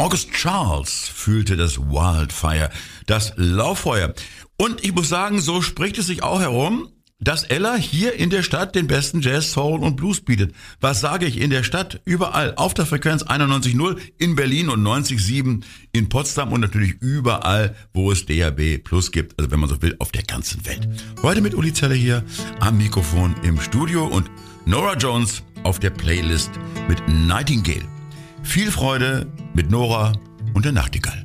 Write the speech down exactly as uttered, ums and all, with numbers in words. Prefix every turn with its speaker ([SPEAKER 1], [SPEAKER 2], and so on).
[SPEAKER 1] August Charles fühlte das Wildfire, das Lauffeuer. Und ich muss sagen, so spricht es sich auch herum, dass Ella hier in der Stadt den besten Jazz, Soul und Blues bietet. Was sage ich? In der Stadt, überall, auf der Frequenz einundneunzig Komma null in Berlin und neunzig Komma sieben in Potsdam und natürlich überall, wo es D A B Plus gibt, also wenn man so will, auf der ganzen Welt. Heute mit Uli Zeller hier am Mikrofon im Studio und Norah Jones auf der Playlist mit Nightingale. Viel Freude mit Nora und der Nachtigall.